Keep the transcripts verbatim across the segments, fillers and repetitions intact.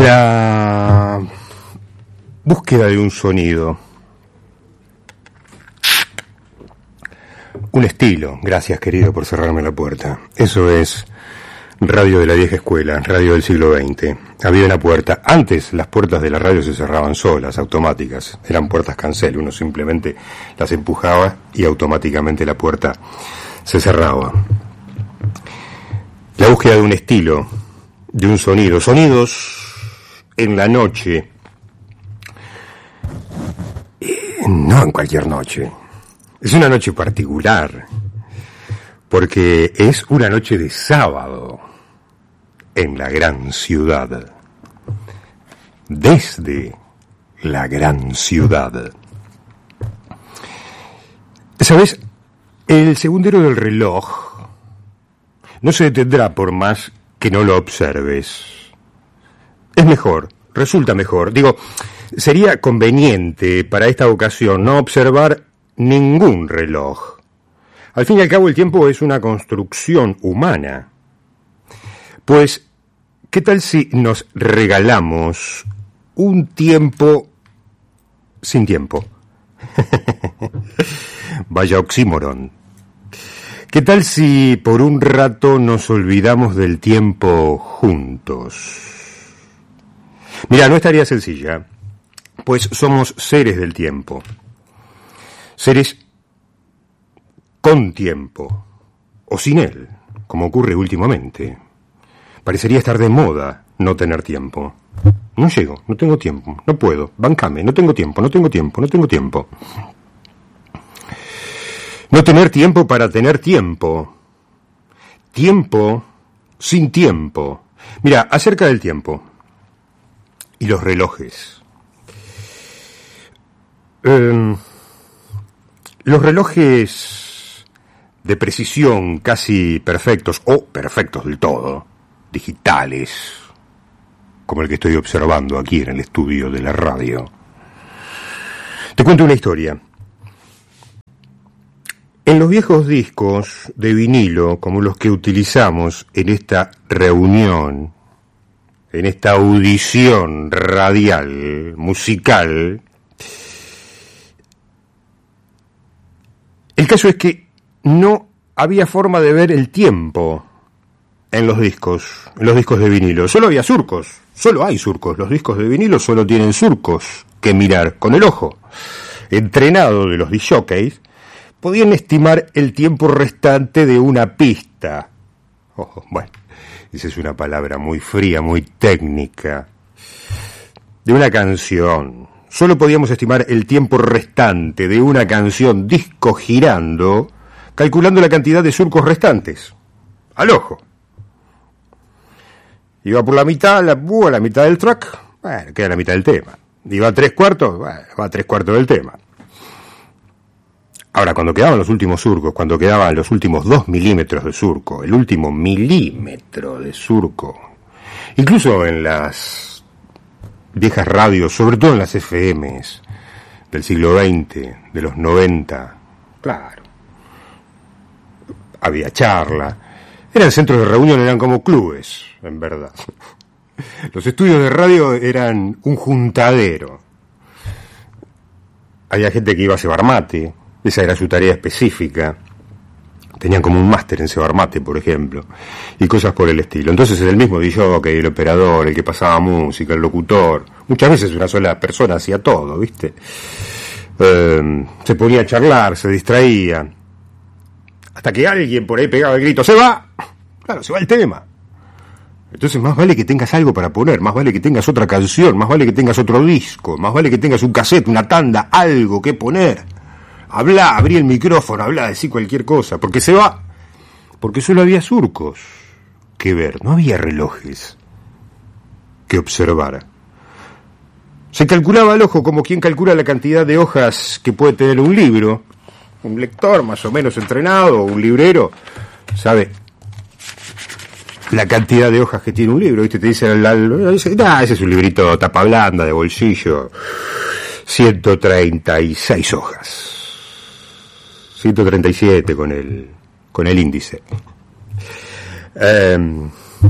La búsqueda de un sonido, un estilo. Gracias, querido, por cerrarme la puerta. Eso es radio de la vieja escuela, radio del siglo veinte. Había una puerta. Antes las puertas de la radio se cerraban solas, automáticas. Eran puertas cancel. Uno simplemente las empujaba y automáticamente la puerta se cerraba. La búsqueda de un estilo, de un sonido. Sonidos en la noche. No en cualquier noche. Es una noche particular, porque es una noche de sábado en la gran ciudad. Desde la gran ciudad. ¿Sabes? El segundero del reloj no se detendrá por más que no lo observes. Es mejor, resulta mejor. Digo, sería conveniente para esta ocasión no observar ningún reloj. Al fin y al cabo el tiempo es una construcción humana. Pues, ¿qué tal si nos regalamos un tiempo sin tiempo? Vaya oxímoron. ¿Qué tal si por un rato nos olvidamos del tiempo juntos? Mira, no es tarea sencilla, pues somos seres del tiempo. Seres con tiempo, o sin él, como ocurre últimamente. Parecería estar de moda no tener tiempo. No llego, no tengo tiempo, no puedo, bancame, no tengo tiempo, no tengo tiempo, no tengo tiempo. No tener tiempo para tener tiempo. Tiempo sin tiempo. Mira, acerca del tiempo y los relojes. Eh, los relojes de precisión casi perfectos, o perfectos del todo, digitales, como el que estoy observando aquí en el estudio de la radio. Te cuento una historia. En los viejos discos de vinilo, como los que utilizamos en esta reunión, en esta audición radial, musical, el caso es que no había forma de ver el tiempo en los discos, en los discos de vinilo. Solo había surcos, solo hay surcos. Los discos de vinilo solo tienen surcos que mirar con el ojo entrenado de los discjockeys. Podían estimar el tiempo restante de una pista. Oh, bueno, esa es una palabra muy fría, muy técnica. De una canción. Solo podíamos estimar el tiempo restante de una canción disco girando, calculando la cantidad de surcos restantes. Al ojo. Iba por la mitad, la, uh, a la mitad del track, bueno, queda la mitad del tema. Iba a tres cuartos, bueno, va a tres cuartos del tema. Ahora, cuando quedaban los últimos surcos, cuando quedaban los últimos dos milímetros de surco, el último milímetro de surco, incluso en las viejas radios, sobre todo en las F Ms del siglo veinte, de los noventa, claro, había charla, eran centros de reunión, eran como clubes, en verdad. Los estudios de radio eran un juntadero. Había gente que iba a cebar mate. Esa era su tarea específica. Tenían como un máster en cebar mate, por ejemplo, y cosas por el estilo. Entonces el mismo disjockey, el operador, el que pasaba música, el locutor, muchas veces una sola persona hacía todo, ¿viste? Eh, se ponía a charlar, se distraía, hasta que alguien por ahí pegaba el grito, ¡se va! Claro, se va el tema. Entonces más vale que tengas algo para poner, más vale que tengas otra canción, más vale que tengas otro disco, más vale que tengas un cassette, una tanda, algo que poner. Habla, abrí el micrófono, habla, decí cualquier cosa, porque se va. Porque solo había surcos que ver, no había relojes que observar. Se calculaba al ojo como quien calcula la cantidad de hojas que puede tener un libro. Un lector más o menos entrenado, un librero, sabe la cantidad de hojas que tiene un libro, ¿viste? Te dice, ah, ese es un librito tapa blanda, de bolsillo, ciento treinta y seis hojas. ciento treinta y siete con el, con el índice. Eh,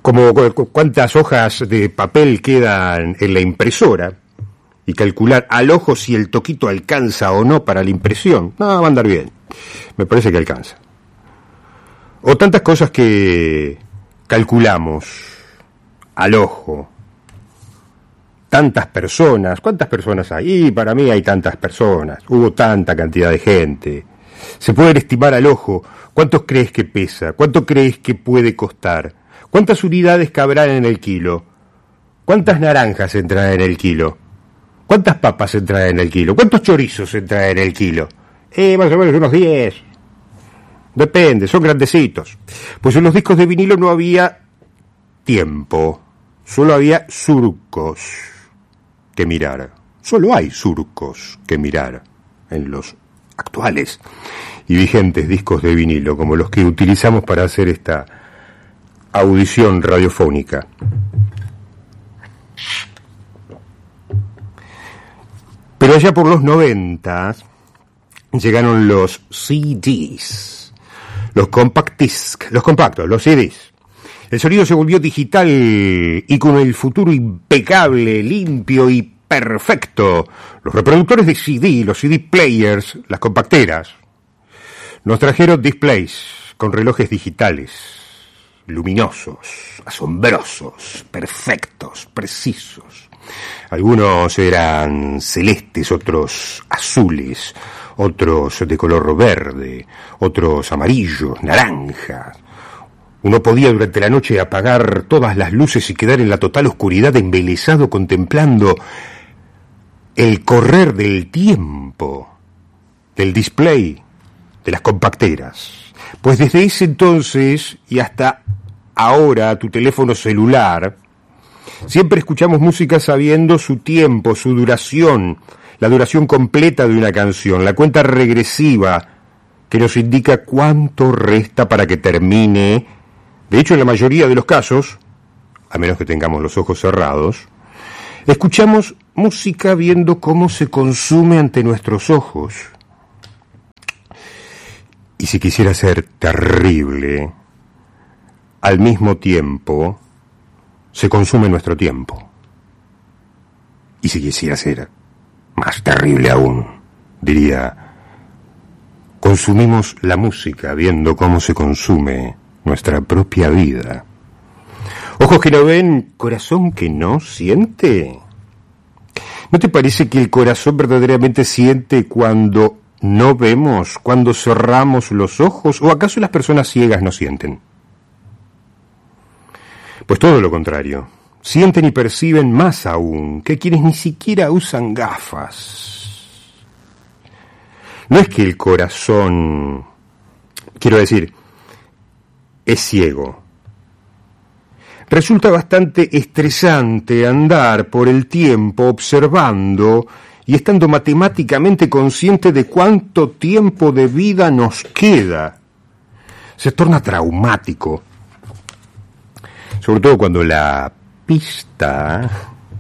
como cu- cuántas hojas de papel quedan en la impresora y calcular al ojo si el toquito alcanza o no para la impresión. No, va a andar bien. Me parece que alcanza. O tantas cosas que calculamos al ojo. Tantas personas. ¿Cuántas personas hay? Y para mí hay tantas personas. Hubo tanta cantidad de gente. Se puede estimar al ojo. ¿Cuánto crees que pesa? ¿Cuánto crees que puede costar? ¿Cuántas unidades cabrán en el kilo? ¿Cuántas naranjas entrarán en el kilo? ¿Cuántas papas entrarán en el kilo? ¿Cuántos chorizos entrarán en el kilo? Eh, más o menos unos diez. Depende, son grandecitos. Pues en los discos de vinilo no había tiempo. Solo había surcos que mirar. Solo hay surcos que mirar en los actuales y vigentes discos de vinilo, como los que utilizamos para hacer esta audición radiofónica. Pero allá por los noventas llegaron los C Ds, los compact disc, los compactos, los C Ds. El sonido se volvió digital y con el futuro impecable, limpio y perfecto. Los reproductores de C D, los C D players, las compacteras, nos trajeron displays con relojes digitales, luminosos, asombrosos, perfectos, precisos. Algunos eran celestes, otros azules, otros de color verde, otros amarillos, naranjas. Uno podía durante la noche apagar todas las luces y quedar en la total oscuridad embelesado contemplando el correr del tiempo, del display, de las compacteras. Pues desde ese entonces y hasta ahora tu teléfono celular, siempre escuchamos música sabiendo su tiempo, su duración, la duración completa de una canción, la cuenta regresiva que nos indica cuánto resta para que termine. De hecho, en la mayoría de los casos, a menos que tengamos los ojos cerrados, escuchamos música viendo cómo se consume ante nuestros ojos. Y si quisiera ser terrible, al mismo tiempo se consume nuestro tiempo. Y si quisiera ser más terrible aún, diría, consumimos la música viendo cómo se consume nuestra propia vida. Ojos que no ven, corazón que no siente. ¿No te parece que el corazón verdaderamente siente cuando no vemos, cuando cerramos los ojos? ¿O acaso las personas ciegas no sienten? Pues todo lo contrario. Sienten y perciben más aún que quienes ni siquiera usan gafas. No es que el corazón, quiero decir, es ciego. Resulta bastante estresante andar por el tiempo observando y estando matemáticamente consciente de cuánto tiempo de vida nos queda. Se torna traumático. Sobre todo cuando la pista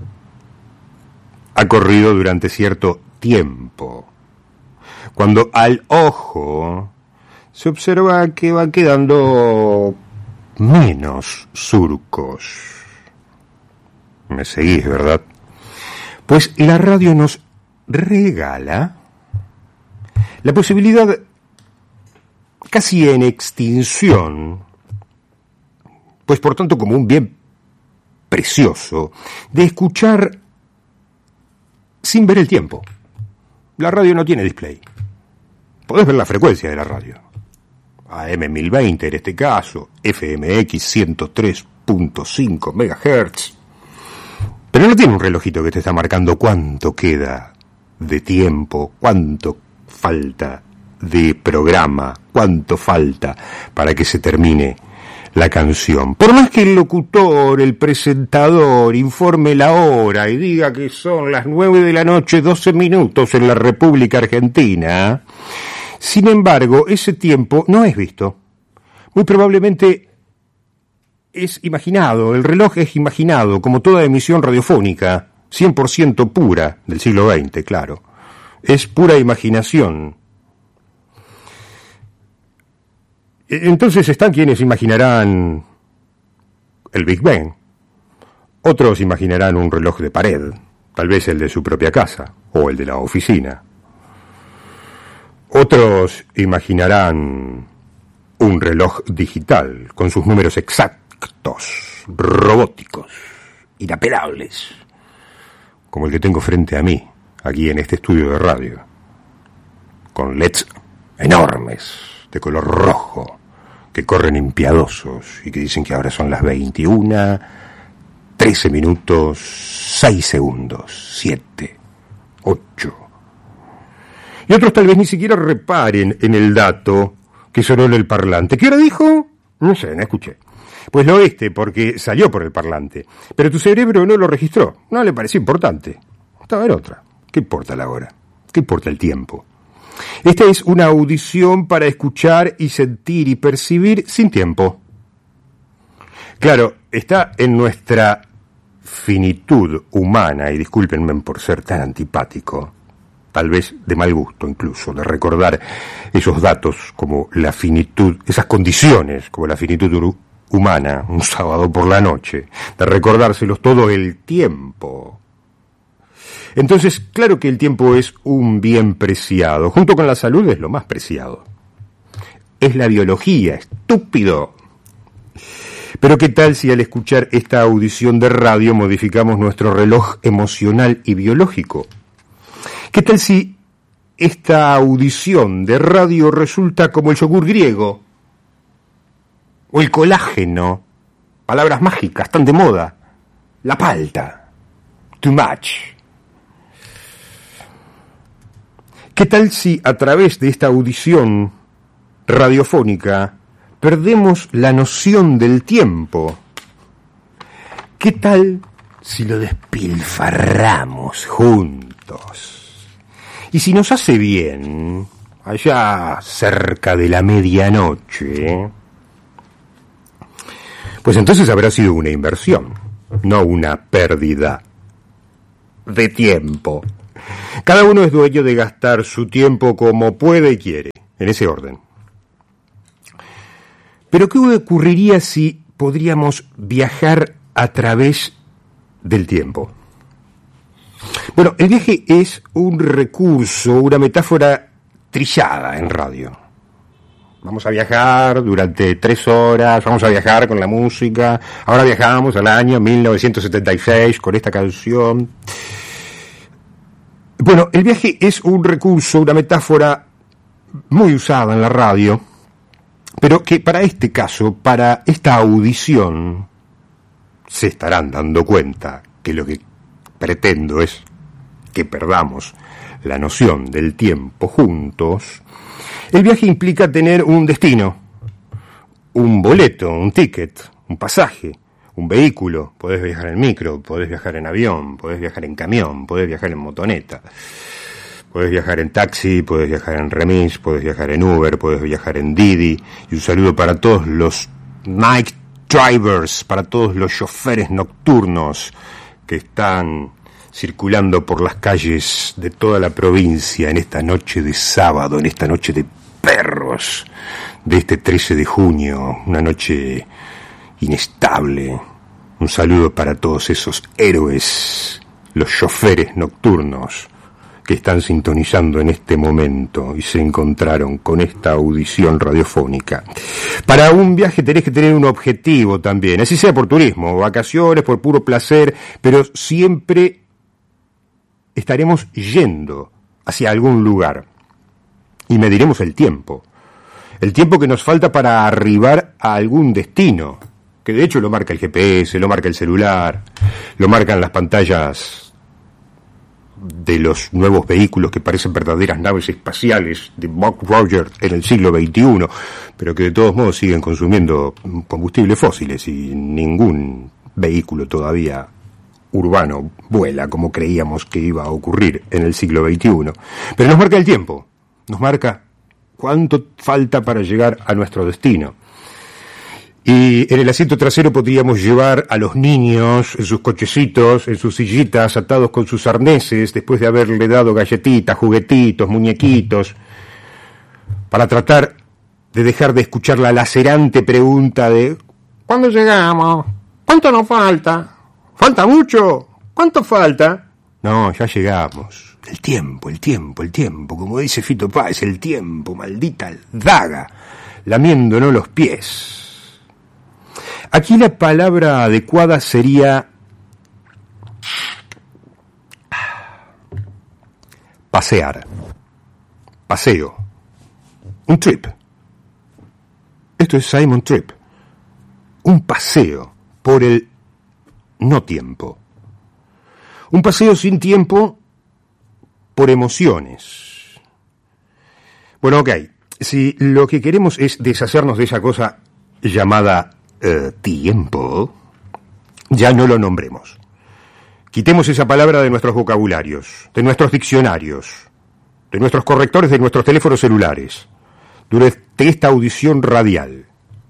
ha corrido durante cierto tiempo. Cuando al ojo se observa que van quedando menos surcos. ¿Me seguís, verdad? Pues la radio nos regala la posibilidad, casi en extinción, pues por tanto como un bien precioso, de escuchar sin ver el tiempo. La radio no tiene display. Podés ver la frecuencia de la radio. A M mil veinte en este caso, F M X ciento tres punto cinco megahertz. Pero no tiene un relojito que te está marcando cuánto queda de tiempo, cuánto falta de programa, cuánto falta para que se termine la canción. Por más que el locutor, el presentador, informe la hora y diga que son las nueve de la noche, doce minutos en la República Argentina, sin embargo, ese tiempo no es visto. Muy probablemente es imaginado, el reloj es imaginado, como toda emisión radiofónica, cien por ciento pura del siglo veinte, claro. Es pura imaginación. Entonces están quienes imaginarán el Big Bang. Otros imaginarán un reloj de pared, tal vez el de su propia casa o el de la oficina. Otros imaginarán un reloj digital con sus números exactos, robóticos, inapelables, como el que tengo frente a mí, aquí en este estudio de radio, con L E Ds enormes, de color rojo, que corren impiadosos y que dicen que ahora son las veintiuna, trece minutos, seis segundos, siete, ocho. Y otros tal vez ni siquiera reparen en el dato que sonó en el parlante. ¿Qué hora dijo? No sé, no escuché. Pues lo oíste porque salió por el parlante, pero tu cerebro no lo registró, no le pareció importante. Estaba en otra. ¿Qué importa la hora? ¿Qué importa el tiempo? Esta es una audición para escuchar y sentir y percibir sin tiempo. Claro, está en nuestra finitud humana, y discúlpenme por ser tan antipático, tal vez de mal gusto incluso, de recordar esos datos como la finitud, esas condiciones como la finitud humana, un sábado por la noche, de recordárselos todo el tiempo. Entonces, claro que el tiempo es un bien preciado, junto con la salud es lo más preciado. Es la biología, estúpido. Pero ¿qué tal si al escuchar esta audición de radio modificamos nuestro reloj emocional y biológico? ¿Qué tal si esta audición de radio resulta como el yogur griego? O el colágeno, palabras mágicas tan de moda, la palta, too much. ¿Qué tal si a través de esta audición radiofónica perdemos la noción del tiempo? ¿Qué tal si lo despilfarramos juntos? Y si nos hace bien, allá cerca de la medianoche, pues entonces habrá sido una inversión, no una pérdida de tiempo. Cada uno es dueño de gastar su tiempo como puede y quiere, en ese orden. Pero ¿qué ocurriría si podríamos viajar a través del tiempo? Bueno, el viaje es un recurso, una metáfora trillada en radio. Vamos a viajar durante tres horas, vamos a viajar con la música. Ahora viajamos al año mil novecientos setenta y seis con esta canción. Bueno, el viaje es un recurso, una metáfora muy usada en la radio, pero que para este caso, para esta audición, se estarán dando cuenta que lo que pretendo es que perdamos la noción del tiempo juntos. El viaje implica tener un destino, un boleto, un ticket, un pasaje, un vehículo. Podés viajar en micro, podés viajar en avión, podés viajar en camión, podés viajar en motoneta, podés viajar en taxi, podés viajar en remis, podés viajar en Uber, podés viajar en Didi. Y un saludo para todos los night drivers, para todos los choferes nocturnos que están circulando por las calles de toda la provincia en esta noche de sábado, en esta noche de perros, de este trece de junio, una noche inestable. Un saludo para todos esos héroes, los choferes nocturnos que están sintonizando en este momento y se encontraron con esta audición radiofónica. Para un viaje tenés que tener un objetivo también, así sea por turismo, vacaciones, por puro placer, pero siempre estaremos yendo hacia algún lugar y mediremos el tiempo, el tiempo que nos falta para arribar a algún destino, que de hecho lo marca el G P S, lo marca el celular, lo marcan las pantallas de los nuevos vehículos que parecen verdaderas naves espaciales de Buck Rogers en el siglo veintiuno, pero que de todos modos siguen consumiendo combustibles fósiles y ningún vehículo todavía urbano vuela como creíamos que iba a ocurrir en el siglo veintiuno. Pero nos marca el tiempo, nos marca cuánto falta para llegar a nuestro destino. Y en el asiento trasero podríamos llevar a los niños en sus cochecitos, en sus sillitas, atados con sus arneses, después de haberle dado galletitas, juguetitos, muñequitos, para tratar de dejar de escuchar la lacerante pregunta de ¿cuándo llegamos? ¿Cuánto nos falta? ¿Falta mucho? ¿Cuánto falta? No, ya llegamos. El tiempo, el tiempo, el tiempo. Como dice Fito Páez, el tiempo, maldita daga, lamiéndonos los pies. Aquí la palabra adecuada sería pasear, paseo, un trip. Esto es Simon Trip, un paseo por el no tiempo, un paseo sin tiempo por emociones. Bueno, ok, si lo que queremos es deshacernos de esa cosa llamada uh, tiempo, ya no lo nombremos. Quitemos esa palabra de nuestros vocabularios, de nuestros diccionarios, de nuestros correctores de nuestros teléfonos celulares, durante esta audición radial.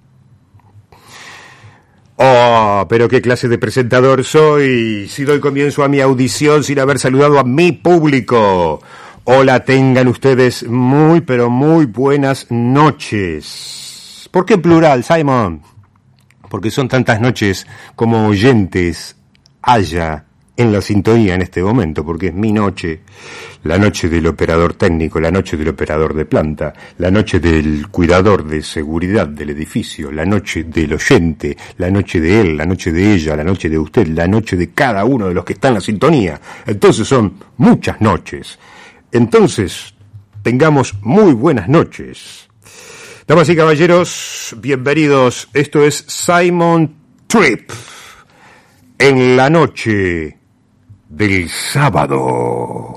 Oh, pero qué clase de presentador soy, si doy comienzo a mi audición sin haber saludado a mi público. Hola, tengan ustedes muy, pero muy buenas noches. ¿Por qué plural, Simon? Porque son tantas noches como oyentes haya en la sintonía en este momento, porque es mi noche, la noche del operador técnico, la noche del operador de planta, la noche del cuidador de seguridad del edificio, la noche del oyente, la noche de él, la noche de ella, la noche de usted, la noche de cada uno de los que está en la sintonía. Entonces son muchas noches. Entonces, tengamos muy buenas noches. Damas y caballeros, bienvenidos. Esto es Simon Trip en la noche del sábado.